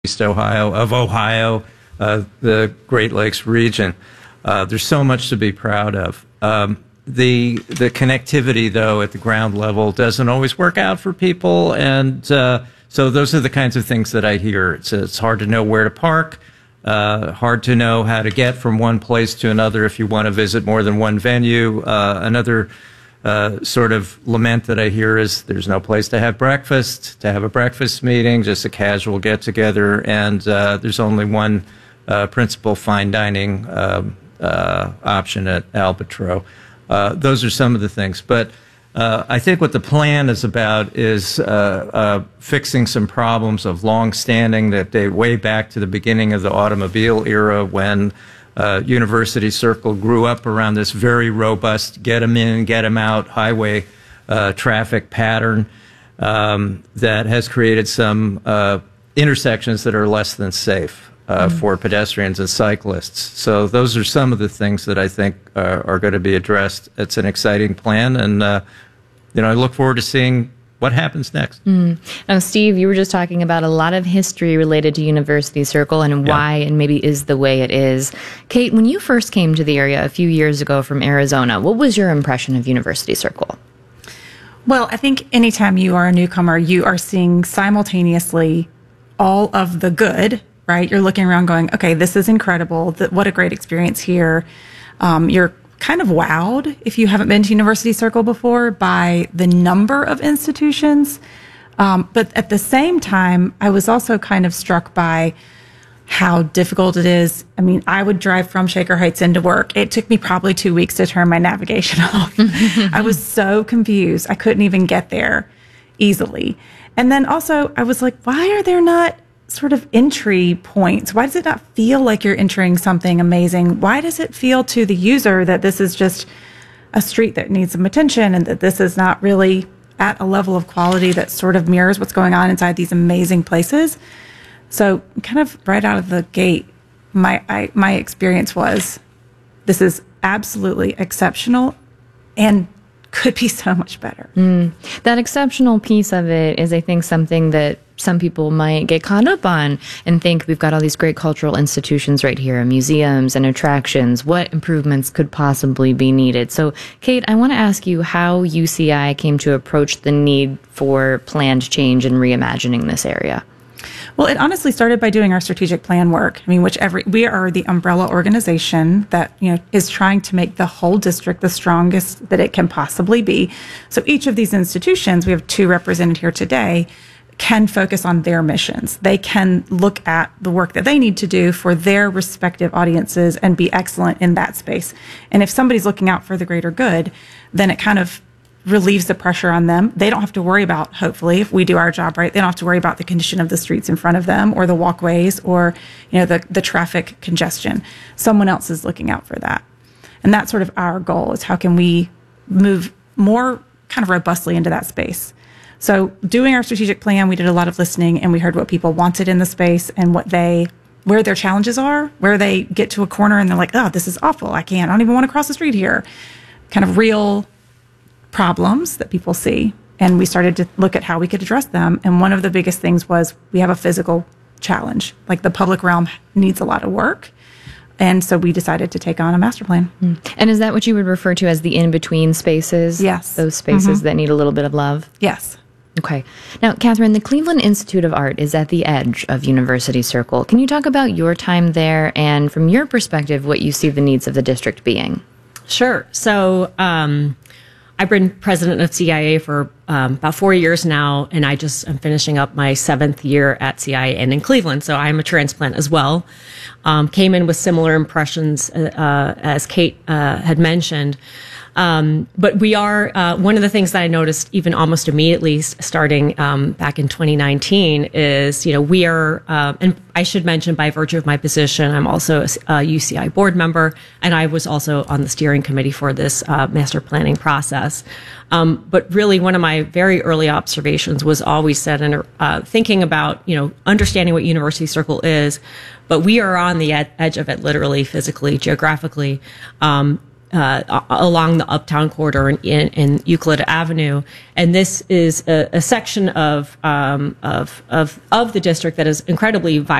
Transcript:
East Ohio, the Great Lakes region. There's so much to be proud of. The connectivity, though, at the ground level doesn't always work out for people, and so those are the kinds of things that I hear. It's hard to know where to park, hard to know how to get from one place to another if you want to visit more than one venue. Another sort of lament that I hear is there's no place to have a breakfast meeting, just a casual get-together, and there's only one principal fine dining option at Albatro. Those are some of the things. But I think what the plan is about is fixing some problems of long-standing that date way back to the beginning of the automobile era when University Circle grew up around this very robust get 'em in, get 'em out highway traffic pattern that has created some intersections that are less than safe for pedestrians and cyclists. So those are some of the things that I think are going to be addressed. It's an exciting plan, and I look forward to seeing what happens next. Now, Steve, you were just talking about a lot of history related to University Circle and why and maybe is the way it is. Kate, when you first came to the area a few years ago from Arizona, what was your impression of University Circle? Well, I think anytime you are a newcomer, you are seeing simultaneously all of the good, right? You're looking around going, okay, this is incredible. What a great experience here. You're kind of wowed if you haven't been to University Circle before by the number of institutions. But at the same time, I was also kind of struck by how difficult it is. I mean, I would drive from Shaker Heights into work. It took me probably 2 weeks to turn my navigation off. I was so confused. I couldn't even get there easily. And then also I was like, why are there not sort of entry points? Why does it not feel like you're entering something amazing? Why does it feel to the user that this is just a street that needs some attention and that this is not really at a level of quality that sort of mirrors what's going on inside these amazing places? So kind of right out of the gate, my experience was this is absolutely exceptional and could be so much better. That exceptional piece of it is, I think, something that some people might get caught up on and think we've got all these great cultural institutions right here, museums and attractions. What improvements could possibly be needed? So, Kate, I want to ask you how UCI came to approach the need for planned change and reimagining this area. Well, it honestly started by doing our strategic plan work. I mean, we are the umbrella organization that, is trying to make the whole district the strongest that it can possibly be. So each of these institutions, we have 2 represented here today, can focus on their missions. They can look at the work that they need to do for their respective audiences and be excellent in that space. And if somebody's looking out for the greater good, then it kind of relieves the pressure on them. They don't have to worry about, hopefully, if we do our job right, they don't have to worry about the condition of the streets in front of them or the walkways or, the traffic congestion. Someone else is looking out for that. And that's sort of our goal, is how can we move more kind of robustly into that space. So doing our strategic plan, we did a lot of listening and we heard what people wanted in the space and where their challenges are, where they get to a corner and they're like, oh, this is awful. I don't even want to cross the street here. Kind of real problems that people see, and we started to look at how we could address them. And one of the biggest things was we have a physical challenge. Like, the public realm needs a lot of work, and so we decided to take on a master plan. And is that what you would refer to as the in-between spaces? Yes. Those spaces that need a little bit of love? Yes. Okay. Now, Catherine, the Cleveland Institute of Art is at the edge of University Circle. Can you talk about your time there and, from your perspective, what you see the needs of the district being? Sure. So, I've been president of CIA for about 4 years now, and I just am finishing up my 7th year at CIA and in Cleveland, so I'm a transplant as well. Came in with similar impressions as Kate had mentioned. But we are, one of the things that I noticed even almost immediately starting back in 2019 is, we are, and I should mention by virtue of my position, I'm also a UCI board member, and I was also on the steering committee for this master planning process. But really one of my very early observations was always said, and thinking about, understanding what University Circle is, but we are on the edge of it, literally, physically, geographically. along the Uptown corridor in Euclid Avenue, and this is a section of the district that is incredibly vibrant.